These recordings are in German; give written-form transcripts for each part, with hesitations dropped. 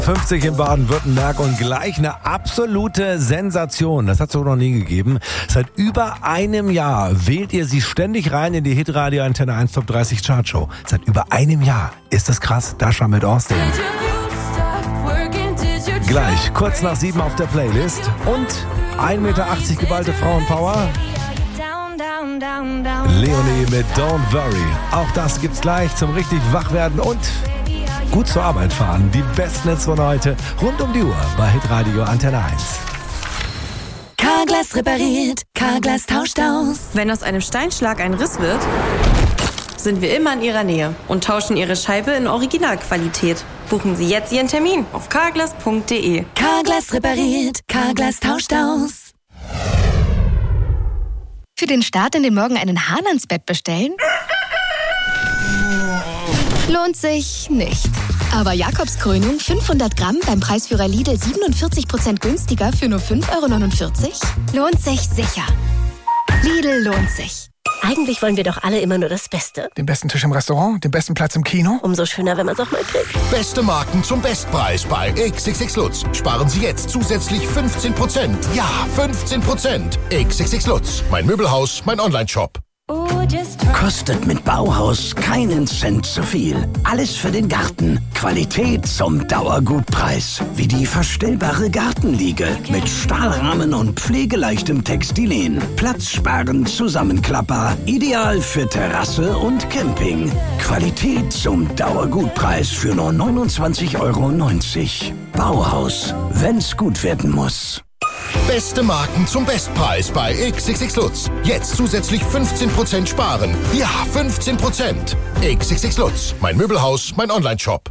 50 in Baden-Württemberg und gleich eine absolute Sensation. Das hat es so noch nie gegeben. Seit über einem Jahr wählt ihr sie ständig rein in die Hitradio Antenne 1 Top 30 Chartshow. Seit über einem Jahr. Ist das krass? Dasha mit Austin. Gleich, kurz nach 7 auf der Playlist. Und 1,80 Meter geballte Frauenpower. Leonie mit Don't Worry. Auch das gibt's gleich zum richtig Wachwerden und gut zur Arbeit fahren. Die besten Hits von heute rund um die Uhr bei Hitradio Antenne 1. Carglass repariert, Carglass tauscht aus. Wenn aus einem Steinschlag ein Riss wird, sind wir immer in Ihrer Nähe und tauschen Ihre Scheibe in Originalqualität. Buchen Sie jetzt Ihren Termin auf carglass.de. Carglass repariert, Carglass tauscht aus. Für den Start in den Morgen einen Hahn ans Bett bestellen? Lohnt sich nicht. Aber Jakobskrönung 500 Gramm beim Preisführer Lidl 47% günstiger für nur 5,49 €? Lohnt sich sicher. Lidl lohnt sich. Eigentlich wollen wir doch alle immer nur das Beste. Den besten Tisch im Restaurant, den besten Platz im Kino. Umso schöner, wenn man es auch mal kriegt. Beste Marken zum Bestpreis bei XXX Lutz. Sparen Sie jetzt zusätzlich 15%. Ja, 15%. XXX Lutz. Mein Möbelhaus, mein Onlineshop. Kostet mit Bauhaus keinen Cent zu viel. Alles für den Garten. Qualität zum Dauergutpreis. Wie die verstellbare Gartenliege mit Stahlrahmen und pflegeleichtem Textilien. Platzsparend Zusammenklapper. Ideal für Terrasse und Camping. Qualität zum Dauergutpreis für nur 29,90 €. Bauhaus. Wenn's gut werden muss. Beste Marken zum Bestpreis bei XXX Lutz. Jetzt zusätzlich 15% sparen. Ja, 15%. XXX Lutz. Mein Möbelhaus, mein Onlineshop.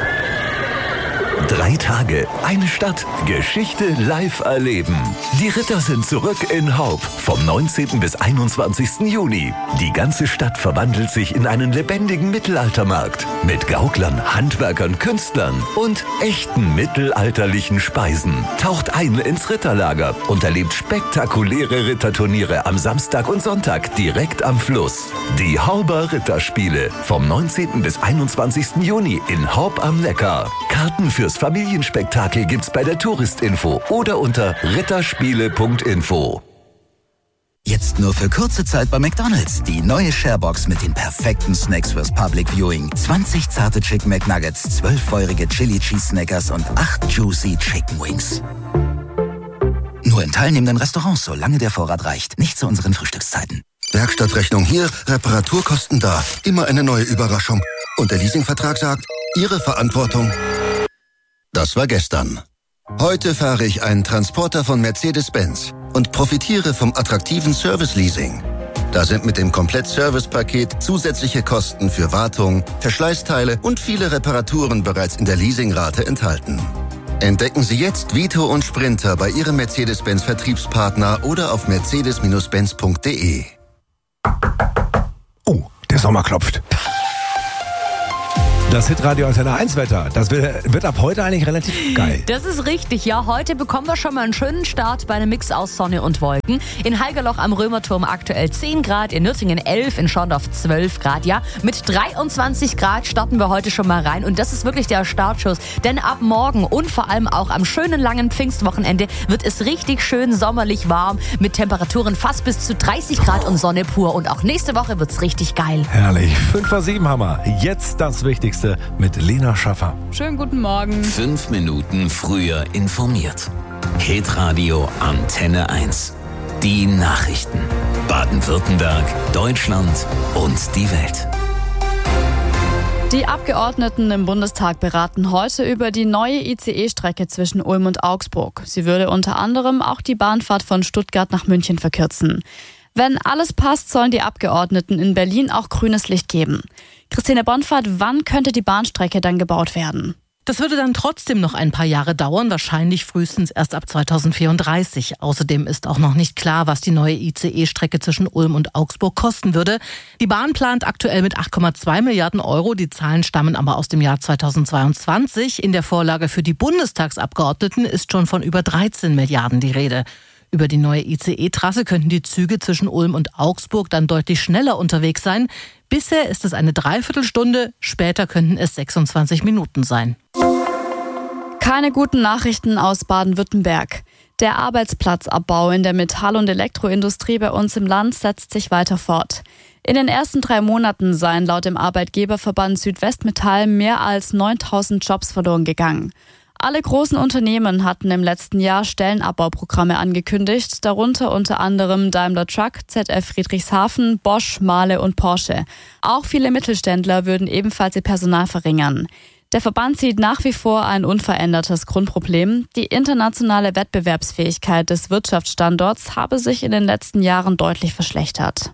3 Tage, eine Stadt, Geschichte live erleben. Die Ritter sind zurück in Haupt vom 19. bis 21. Juni. Die ganze Stadt verwandelt sich in einen lebendigen Mittelaltermarkt mit Gauklern, Handwerkern, Künstlern und echten mittelalterlichen Speisen. Taucht ein ins Ritterlager und erlebt spektakuläre Ritterturniere am Samstag und Sonntag direkt am Fluss. Die Hauber Ritterspiele vom 19. bis 21. Juni in Haupt am Neckar. Karten fürs Familienspektakel gibt's bei der Touristinfo oder unter ritterspiele.info. Jetzt nur für kurze Zeit bei McDonald's. Die neue Sharebox mit den perfekten Snacks fürs Public Viewing. 20 zarte Chicken McNuggets, 12 feurige Chili Cheese Snackers und 8 Juicy Chicken Wings. Nur in teilnehmenden Restaurants, solange der Vorrat reicht. Nicht zu unseren Frühstückszeiten. Werkstattrechnung hier, Reparaturkosten da. Immer eine neue Überraschung. Und der Leasingvertrag sagt, Ihre Verantwortung. Das war gestern. Heute fahre ich einen Transporter von Mercedes-Benz und profitiere vom attraktiven Service-Leasing. Da sind mit dem Komplett-Service-Paket zusätzliche Kosten für Wartung, Verschleißteile und viele Reparaturen bereits in der Leasingrate enthalten. Entdecken Sie jetzt Vito und Sprinter bei Ihrem Mercedes-Benz-Vertriebspartner oder auf mercedes-benz.de. Oh, der Sommer klopft. Das Hitradio Antenne 1 Wetter, das wird ab heute eigentlich relativ geil. Das ist richtig, ja. Heute bekommen wir schon mal einen schönen Start bei einem Mix aus Sonne und Wolken. In Haigerloch am Römerturm aktuell 10 Grad, in Nürtingen 11, in Schorndorf 12 Grad. Ja, mit 23 Grad starten wir heute schon mal rein. Und das ist wirklich der Startschuss. Denn ab morgen und vor allem auch am schönen langen Pfingstwochenende wird es richtig schön sommerlich warm. Mit Temperaturen fast bis zu 30 Grad und Sonne pur. Und auch nächste Woche wird's richtig geil. Herrlich. 5 vor 7 haben wir. Jetzt das Wichtigste mit Lena Schaffer. Schönen guten Morgen. 5 Minuten früher informiert. Hitradio Antenne 1. Die Nachrichten. Baden-Württemberg, Deutschland und die Welt. Die Abgeordneten im Bundestag beraten heute über die neue ICE-Strecke zwischen Ulm und Augsburg. Sie würde unter anderem auch die Bahnfahrt von Stuttgart nach München verkürzen. Wenn alles passt, sollen die Abgeordneten in Berlin auch grünes Licht geben. Christine Bonfahrt, wann könnte die Bahnstrecke dann gebaut werden? Das würde dann trotzdem noch ein paar Jahre dauern, wahrscheinlich frühestens erst ab 2034. Außerdem ist auch noch nicht klar, was die neue ICE-Strecke zwischen Ulm und Augsburg kosten würde. Die Bahn plant aktuell mit 8,2 Milliarden Euro. Die Zahlen stammen aber aus dem Jahr 2022. In der Vorlage für die Bundestagsabgeordneten ist schon von über 13 Milliarden die Rede. Über die neue ICE-Trasse könnten die Züge zwischen Ulm und Augsburg dann deutlich schneller unterwegs sein. Bisher ist es eine Dreiviertelstunde, später könnten es 26 Minuten sein. Keine guten Nachrichten aus Baden-Württemberg. Der Arbeitsplatzabbau in der Metall- und Elektroindustrie bei uns im Land setzt sich weiter fort. In den ersten 3 Monaten seien laut dem Arbeitgeberverband Südwestmetall mehr als 9.000 Jobs verloren gegangen. Alle großen Unternehmen hatten im letzten Jahr Stellenabbauprogramme angekündigt, darunter unter anderem Daimler Truck, ZF Friedrichshafen, Bosch, Mahle und Porsche. Auch viele Mittelständler würden ebenfalls ihr Personal verringern. Der Verband sieht nach wie vor ein unverändertes Grundproblem. Die internationale Wettbewerbsfähigkeit des Wirtschaftsstandorts habe sich in den letzten Jahren deutlich verschlechtert.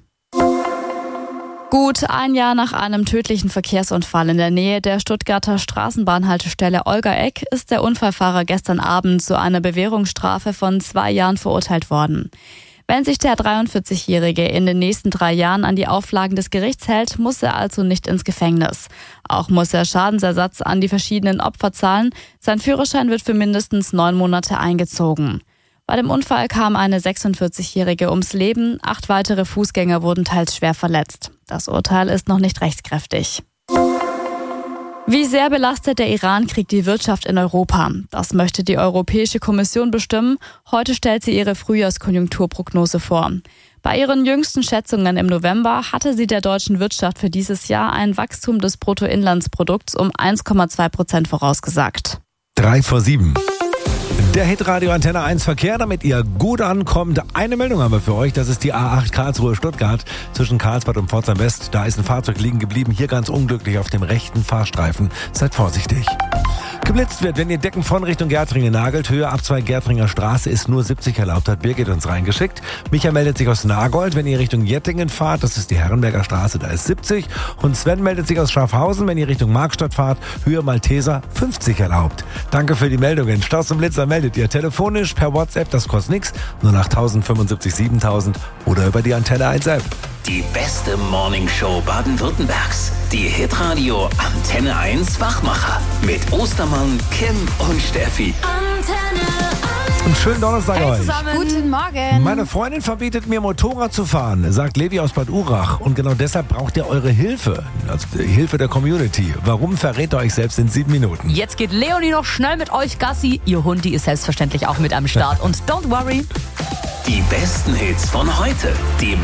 Gut 1 Jahr nach einem tödlichen Verkehrsunfall in der Nähe der Stuttgarter Straßenbahnhaltestelle Olgaegg ist der Unfallfahrer gestern Abend zu einer Bewährungsstrafe von 2 Jahren verurteilt worden. Wenn sich der 43-Jährige in den nächsten 3 Jahren an die Auflagen des Gerichts hält, muss er also nicht ins Gefängnis. Auch muss er Schadensersatz an die verschiedenen Opfer zahlen. Sein Führerschein wird für mindestens 9 Monate eingezogen. Bei dem Unfall kam eine 46-Jährige ums Leben, 8 weitere Fußgänger wurden teils schwer verletzt. Das Urteil ist noch nicht rechtskräftig. Wie sehr belastet der Iran-Krieg die Wirtschaft in Europa? Das möchte die Europäische Kommission bestimmen. Heute stellt sie ihre Frühjahrskonjunkturprognose vor. Bei ihren jüngsten Schätzungen im November hatte sie der deutschen Wirtschaft für dieses Jahr ein Wachstum des Bruttoinlandsprodukts um 1,2% vorausgesagt. 6:55. Der Hitradio Antenne 1 Verkehr, damit ihr gut ankommt. Eine Meldung haben wir für euch, das ist die A8 Karlsruhe-Stuttgart zwischen Karlsbad und Pforzheim West. Da ist ein Fahrzeug liegen geblieben, hier ganz unglücklich auf dem rechten Fahrstreifen. Seid vorsichtig. Geblitzt wird, wenn ihr Decken von Richtung Gärtringen nagelt. Höhe ab 2 Gärtringer Straße ist nur 70 erlaubt, hat Birgit uns reingeschickt. Micha meldet sich aus Nagold, wenn ihr Richtung Jettingen fahrt, das ist die Herrenberger Straße, da ist 70. Und Sven meldet sich aus Schaffhausen, wenn ihr Richtung Markstadt fahrt, Höhe Malteser 50 erlaubt. Danke für die Meldungen. Staus und Blitzer meldet ihr telefonisch, per WhatsApp, das kostet nichts, nur nach 1075 7000 oder über die Antenne 1 App. Die beste Morningshow Baden-Württembergs. Die Hitradio Antenne 1 Wachmacher. Mit Ostermann, Kim und Steffi. Antenne 1. Einen schönen Donnerstag euch. Zusammen. Guten Morgen. Meine Freundin verbietet mir Motorrad zu fahren, sagt Levi aus Bad Urach. Und genau deshalb braucht ihr eure Hilfe. Also die Hilfe der Community. Warum, verrät ihr euch selbst in 7 Minuten. Jetzt geht Leonie noch schnell mit euch Gassi. Ihr Hundi ist selbstverständlich auch mit am Start. Und don't worry. Die besten Hits von heute. Die